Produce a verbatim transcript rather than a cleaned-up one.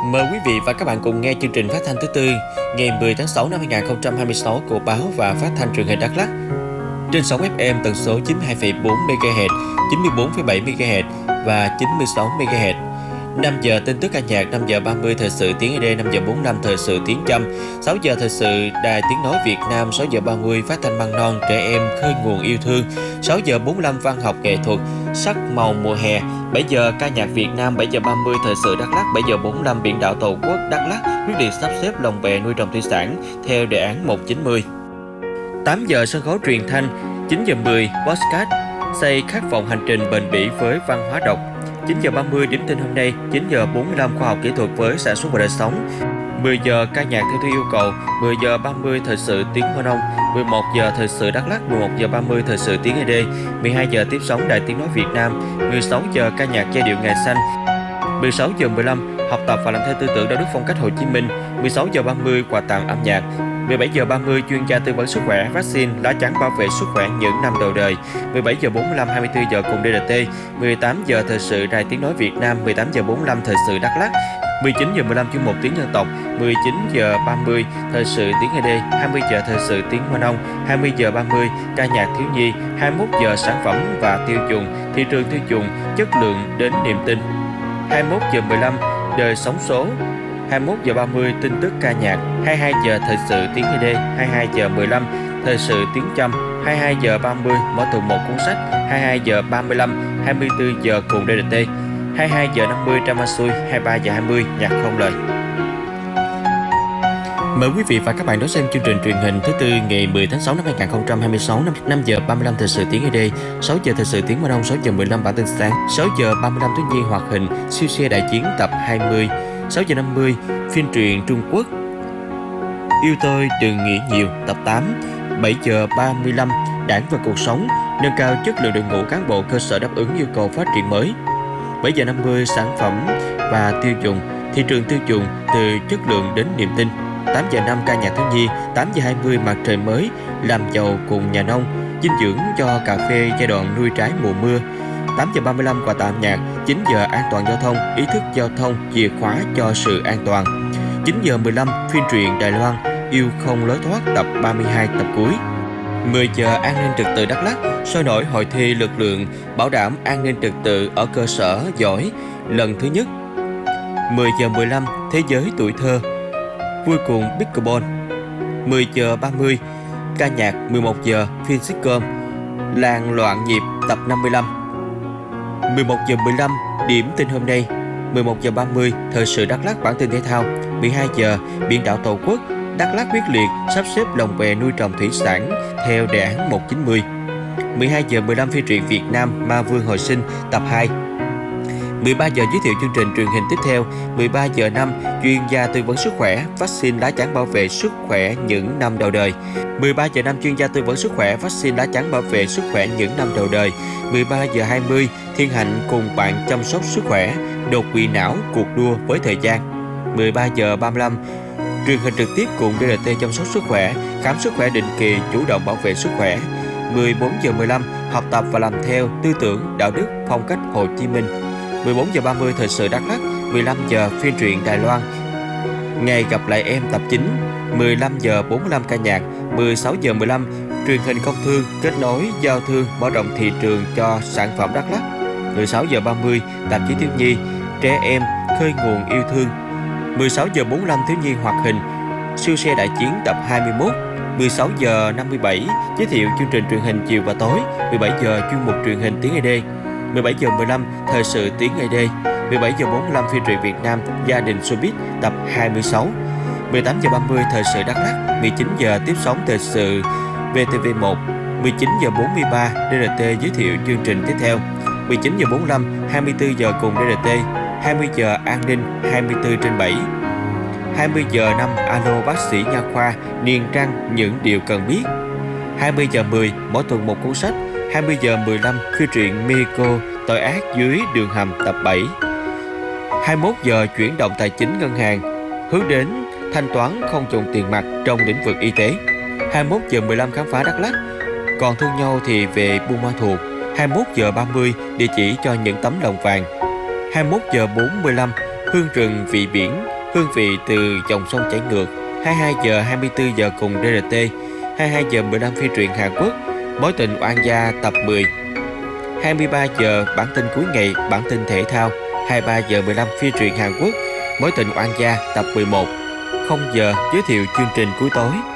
Mời quý vị và các bạn cùng nghe chương trình phát thanh thứ tư ngày mười tháng sáu năm hai nghìn không trăm hai mươi sáu của báo và phát thanh truyền hình Đắk Lắk trên sóng ép em tần số chín mươi hai phẩy bốn mê ga héc, chín mươi bốn phẩy bảy mê ga héc và chín mươi sáu mê ga héc. năm giờ tin tức ca nhạc, năm giờ ba mươi thời sự tiếng a đê, năm giờ bốn mươi lăm thời sự tiếng Chăm, sáu giờ thời sự Đài Tiếng nói Việt Nam, sáu giờ ba mươi phát thanh măng non trẻ em khơi nguồn yêu thương, sáu giờ bốn mươi lăm văn học nghệ thuật sắc màu mùa hè, bảy giờ ca nhạc Việt Nam, bảy giờ ba mươi thời sự Đắk Lắk, bảy giờ bốn mươi lăm biển đảo Tổ quốc Đắk Lắk quyết định sắp xếp lồng bè nuôi trồng thủy sản theo đề án một chín mươi. tám giờ sân khấu truyền thanh, chín giờ mười podcast xây khát vọng hành trình bền bỉ với văn hóa đọc. chín giờ ba mươi điểm tin hôm nay, chín giờ bốn mươi lăm khoa học kỹ thuật với sản xuất và đời sống. mười giờ ca nhạc theo thư yêu cầu, mười giờ ba mươi thời sự tiếng Hoa Nông, mười một giờ thời sự Đắk Lắk, mười một giờ ba mươi thời sự tiếng a đê, mười hai giờ tiếp sóng Đài Tiếng nói Việt Nam, mười sáu giờ ca nhạc giai điệu ngày xanh, mười sáu giờ mười lăm học tập và làm theo tư tưởng đạo đức phong cách Hồ Chí Minh, mười sáu giờ ba mươi quà tặng âm nhạc, mười bảy giờ ba mươi chuyên gia tư vấn sức khỏe, vaccine, lá chắn bảo vệ sức khỏe những năm đầu đời, mười bảy giờ bốn mươi lăm, hai mươi tư giờ cùng đê rờ tê, mười tám giờ thời sự Đài Tiếng nói Việt Nam, mười tám giờ bốn mươi lăm thời sự Đắk Lắk, mười chín giờ mười lăm chuyên mục tiếng dân tộc, mười chín giờ ba mươi thời sự tiếng a đê, hai mươi giờ thời sự tiếng Hoa Nông, hai mươi giờ ba mươi ca nhạc thiếu nhi, hai mươi mốt giờ sản phẩm và tiêu dùng, thị trường tiêu dùng, chất lượng đến niềm tin, hai mươi mốt giờ mười lăm đời sống số, hai mươi mốt giờ ba mươi tin tức ca nhạc, hai mươi hai giờ thời sự tiếng a đê, hai mươi hai giờ mười lăm thời sự tiếng Chăm, hai mươi hai giờ ba mươi mở tủ một cuốn sách, hai mươi hai giờ ba mươi lăm, hai mươi tư giờ cùng đê rờ tê, hai mươi hai giờ năm mươi drama xui, hai mươi ba giờ hai mươi nhạc không lời. Mời quý vị và các bạn đón xem chương trình truyền hình thứ tư ngày mười tháng sáu năm hai nghìn không trăm hai mươi sáu, năm giờ ba mươi lăm thời sự tiếng a đê, sáu giờ thời sự tiếng Hoa Đông, sáu giờ mười lăm bản tin sáng, sáu giờ ba mươi lăm thiếu nhi hoạt hình siêu xe đại chiến tập hai mươi, sáu giờ năm mươi phim truyện Trung Quốc Yêu tôi đừng nghĩ nhiều tập tám, bảy giờ ba mươi lăm Đảng và cuộc sống nâng cao chất lượng đội ngũ cán bộ cơ sở đáp ứng yêu cầu phát triển mới, bảy giờ năm mươi sản phẩm và tiêu dùng, thị trường tiêu dùng từ chất lượng đến niềm tin, tám giờ năm ca nhạc thiếu nhi, tám giờ hai mươi mặt trời mới làm giàu cùng nhà nông, dinh dưỡng cho cà phê giai đoạn nuôi trái mùa mưa, tám giờ ba mươi lăm quà tặng nhạc, chín giờ an toàn giao thông, ý thức giao thông, chìa khóa cho sự an toàn, chín giờ mười lăm phim truyện Đài Loan Yêu không lối thoát tập ba mươi hai tập cuối, mười giờ an ninh trật tự Đắk Lắk sôi nổi hội thi lực lượng bảo đảm an ninh trật tự ở cơ sở giỏi lần thứ nhất, mười giờ mười lăm thế giới tuổi thơ vui cùng pickleball, mười giờ ba mươi ca nhạc, mười một giờ phim sitcom Làng loạn nhịp tập năm mươi lăm, mười một giờ mười lăm điểm tin hôm nay, mười một giờ ba mươi thời sự Đắk Lắk bản tin thể thao, mười hai giờ biển đảo Tổ quốc Đắk Lắk quyết liệt sắp xếp lồng bè nuôi trồng thủy sản theo đề án một chín mươi, mười hai giờ mười lăm phim truyện Việt Nam Ma Vương hồi sinh tập hai, mười ba giờ giới thiệu chương trình truyền hình tiếp theo, mười ba giờ năm chuyên gia tư vấn sức khỏe, vaccine lá chắn bảo vệ sức khỏe những năm đầu đời, mười ba giờ năm chuyên gia tư vấn sức khỏe, vaccine lá chắn bảo vệ sức khỏe những năm đầu đời, mười ba giờ hai mươi Thiên Hạnh cùng bạn chăm sóc sức khỏe, đột quỵ não cuộc đua với thời gian, mười ba giờ ba mươi lăm truyền hình trực tiếp cùng đê rờ tê chăm sóc sức khỏe, khám sức khỏe định kỳ, chủ động bảo vệ sức khỏe, mười bốn giờ mười lăm học tập và làm theo tư tưởng đạo đức phong cách Hồ Chí Minh, mười bốn giờ ba mươi thời sự Đắk Lắk, mười lăm giờ phim truyện Đài Loan Ngày gặp lại em tập chín, mười lăm giờ bốn mươi lăm ca nhạc, mười sáu giờ mười lăm truyền hình công thương kết nối giao thương mở rộng thị trường cho sản phẩm Đắk Lắk, mười sáu giờ ba mươi tạp chí thiếu nhi trẻ em khơi nguồn yêu thương, mười sáu giờ bốn mươi lăm thiếu nhi hoạt hình siêu xe đại chiến tập hai mươi mốt, mười sáu giờ năm mươi bảy giới thiệu chương trình truyền hình chiều và tối, mười bảy giờ chuyên mục truyền hình tiếng a đê, mười bảy giờ mười lăm thời sự tiếng a đê, mười bảy giờ bốn mươi lăm phim truyện Việt Nam Gia đình showbiz tập hai mươi sáu, mười tám giờ ba mươi thời sự Đắk Lắk, mười chín giờ tiếp sóng thời sự vê tê vê một, mười chín giờ bốn mươi ba đê rờ tê giới thiệu chương trình tiếp theo, mười chín giờ bốn mươi lăm, hai mươi tư giờ cùng đê rờ tê, hai mươi giờ an ninh hai mươi tư trên bảy, hai mươi giờ năm alo bác sĩ nha khoa niềng răng những điều cần biết, hai mươi giờ mười mỗi tuần một cuốn sách, hai mươi giờ mười lăm phim truyện Mexico tội ác dưới đường hầm tập bảy, hai mươi mốt giờ chuyển động tài chính ngân hàng hướng đến thanh toán không dùng tiền mặt trong lĩnh vực y tế, hai mươi mốt giờ mười lăm khám phá Đắk Lắk còn thương nhau thì về Buôn Ma Thuột, hai mươi mốt giờ ba mươi địa chỉ cho những tấm lòng vàng, hai mươi mốt giờ bốn mươi lăm hương rừng vị biển Hương vị từ dòng sông chảy ngược, hai mươi hai giờ hai mươi tư giờ cùng đê rờ tê, hai mươi hai giờ mười lăm phi truyện Hàn Quốc, Mối tình oan gia tập mười, hai mươi ba giờ bản tin cuối ngày, bản tin thể thao, hai mươi ba giờ mười lăm phi truyện Hàn Quốc, Mối tình oan gia tập mười một, không giờ giới thiệu chương trình cuối tối.